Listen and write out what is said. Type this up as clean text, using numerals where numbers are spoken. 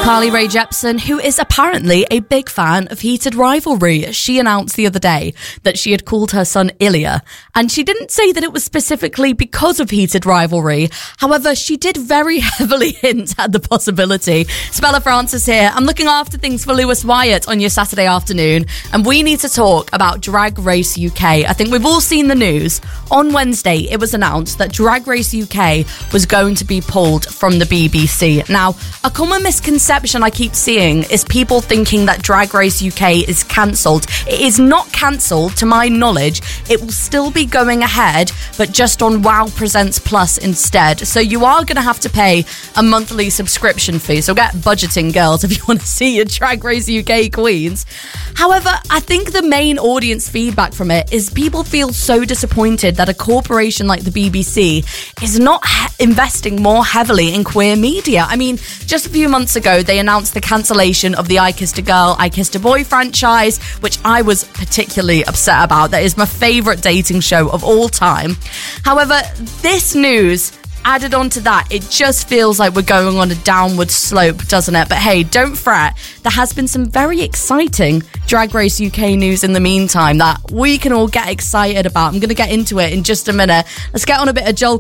Carly Rae Jepsen, who is apparently a big fan of Heated Rivalry. She announced the other day that she had called her son Ilya, and she didn't say that it was specifically because of Heated Rivalry. However, she did very heavily hint at the possibility. Bella Francis here. I'm looking after things for Lewis Wyatt on your Saturday afternoon, and we need to talk about Drag Race UK. I think we've all seen the news. On Wednesday, it was announced that Drag Race UK was going to be pulled from the BBC. Now, a common misconception I keep seeing is people thinking that Drag Race UK is cancelled. It is not cancelled, to my knowledge. It will still be going ahead, but just on Wow Presents Plus instead. So you are going to have to pay a monthly subscription fee. So get budgeting, girls, if you want to see your Drag Race UK queens. However, I think the main audience feedback from it is people feel so disappointed that a corporation like the BBC is not investing more heavily in queer media. I mean, just a few months ago, they announced the cancellation of the I Kissed a Girl, I Kissed a Boy franchise, which I was particularly upset about. That is my favourite dating show of all time. However, this news added on to that, it just feels like we're going on a downward slope, doesn't it? But hey, don't fret. There has been some very exciting Drag Race UK news in the meantime that we can all get excited about. I'm going to get into it in just a minute. Let's get on a bit of Joel